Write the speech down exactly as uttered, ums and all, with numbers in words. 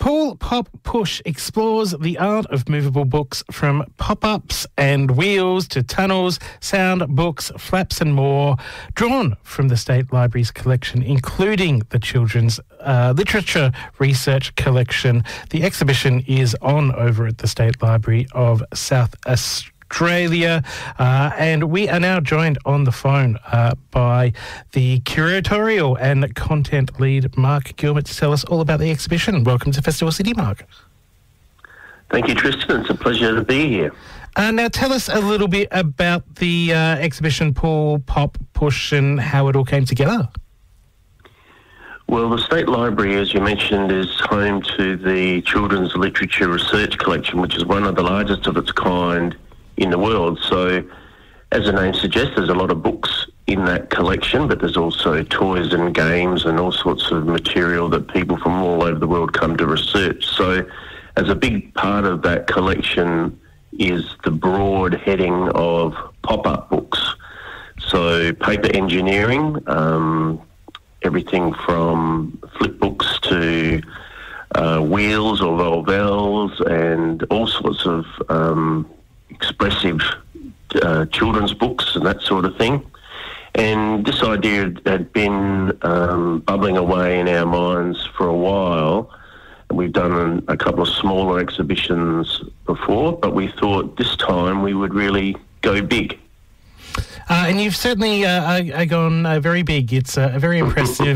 Paul Pop Push explores the art of movable books from pop-ups and wheels to tunnels, sound books, flaps and more, drawn from the State Library's collection, including the Children's uh, Literature Research Collection. The exhibition is on over at the State Library of South Australia. Australia, uh, and we are now joined on the phone uh, by the curatorial and content lead, Mark Gilbert, to tell us all about the exhibition. Welcome to Festival City, Mark. Thank you, Tristan. It's a pleasure to be here. Uh, now, tell us a little bit about the uh, exhibition, Paul Pop Push, and how it all came together. Well, the State Library, as you mentioned, is home to the Children's Literature Research Collection, which is one of the largest of its kind in the world. So, as the name suggests, there's a lot of books in that collection, but there's also toys and games and all sorts of material that people from all over the world come to research. So, as a big part of that collection is the broad heading of pop-up books. So, paper engineering, um, everything from flip books to uh, wheels or volvels and all sorts of um, expressive uh, children's books and that sort of thing. And this idea had been um, bubbling away in our minds for a while. And we've done a couple of smaller exhibitions before, but we thought this time we would really go big. Uh, and you've certainly uh, uh, gone uh, very big. It's uh, a very impressive